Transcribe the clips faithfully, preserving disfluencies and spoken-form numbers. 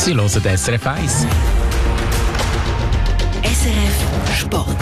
Sie hören S R F eins. S R F Sport.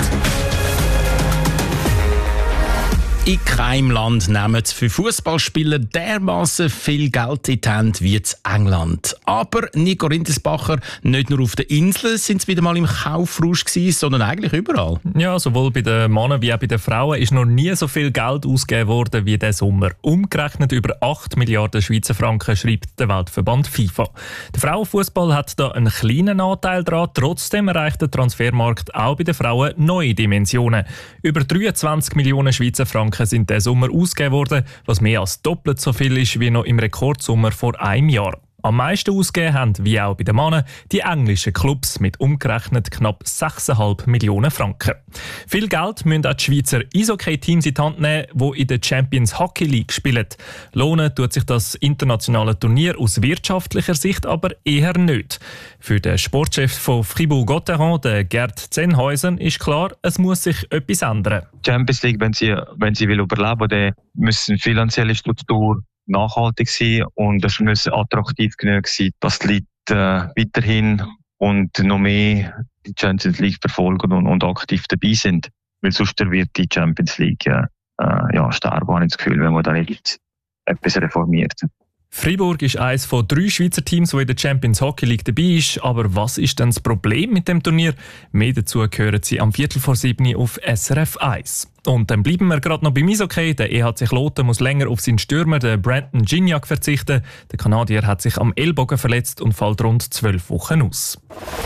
In keinem Land nehmen für Fußballspieler dermaßen viel Geld in die Hand wie in England. Aber Nico Rindisbacher, nicht nur auf den Inseln sind sie wieder mal im Kaufrausch gewesen, sondern eigentlich überall. Ja, sowohl bei den Männern wie auch bei den Frauen ist noch nie so viel Geld ausgegeben worden wie diesen Sommer. Umgerechnet über acht Milliarden Schweizer Franken, schreibt der Weltverband FIFA. Der Frauenfußball hat da einen kleinen Anteil dran. Trotzdem erreicht der Transfermarkt auch bei den Frauen neue Dimensionen. Über dreiundzwanzig Millionen Schweizer Franken sind diesen Sommer ausgegeben worden, was mehr als doppelt so viel ist wie noch im Rekordsommer vor einem Jahr. Am meisten ausgegeben haben, wie auch bei den Männern, die englischen Clubs mit umgerechnet knapp sechs Komma fünf Millionen Franken. Viel Geld müssen auch die Schweizer Eishockey-Teams in die Hand nehmen, die in der Champions Hockey League spielen. Lohnen tut sich das internationale Turnier aus wirtschaftlicher Sicht aber eher nicht. Für den Sportchef von Fribourg-Gotteron, den Gerd Zenhäusen, ist klar, es muss sich etwas ändern. Champions League, wenn sie, wenn sie will überleben, dann müssen finanzielle Struktur nachhaltig sein und es muss attraktiv genug sein, dass die Leute äh, weiterhin und noch mehr die Champions League verfolgen und, und aktiv dabei sind. Weil sonst wird die Champions League äh, ja, sterben, habe ich das Gefühl, wenn man da nicht etwas reformiert. Fribourg ist eines von drei Schweizer Teams, die in der Champions Hockey League dabei ist. Aber was ist denn das Problem mit dem Turnier? Mehr dazu hören Sie am Viertel vor sieben auf S R F eins. Und dann bleiben wir gerade noch beim Eishockey. Der E H C Kloten muss länger auf seinen Stürmer, den Brandon Gignac, verzichten. Der Kanadier hat sich am Ellbogen verletzt und fällt rund zwölf Wochen aus.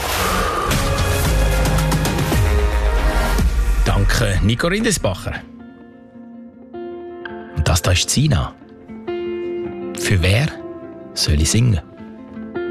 Danke, Nico Rindisbacher. Und das da ist Sina. Für wer soll ich singen?